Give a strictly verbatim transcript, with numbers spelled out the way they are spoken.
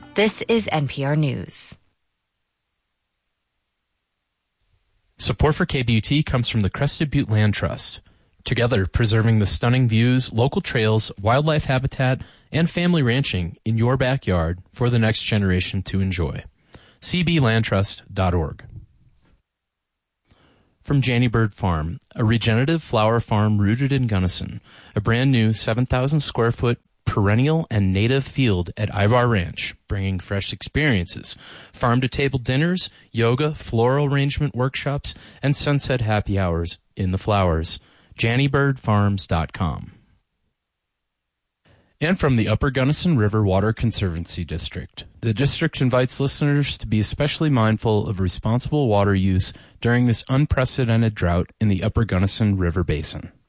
This is N P R News. Support for K B U T comes from the Crested Butte Land Trust. Together, preserving the stunning views, local trails, wildlife habitat, and family ranching in your backyard for the next generation to enjoy. c b land trust dot org. From Janny Bird Farm, a regenerative flower farm rooted in Gunnison, a brand new seven thousand square foot perennial and native field at Ivar Ranch, bringing fresh experiences, farm-to-table dinners, yoga, floral arrangement workshops, and sunset happy hours in the flowers. janny bird farms dot com. And from the Upper Gunnison River Water Conservancy District, the district invites listeners to be especially mindful of responsible water use during this unprecedented drought in the Upper Gunnison River Basin.